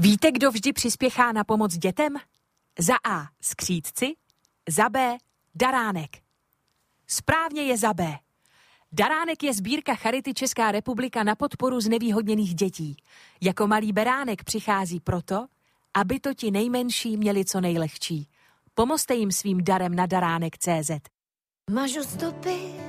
Víte, kdo vždy přispěchá na pomoc dětem? Za A. skřídci, za B. daránek. Správně je za B. Daránek je sbírka Charity Česká republika na podporu znevýhodněných dětí. Jako malý beránek přichází proto, aby to ti nejmenší měli co nejlehčí. Pomozte jim svým darem na daránek.cz. Mažu stopy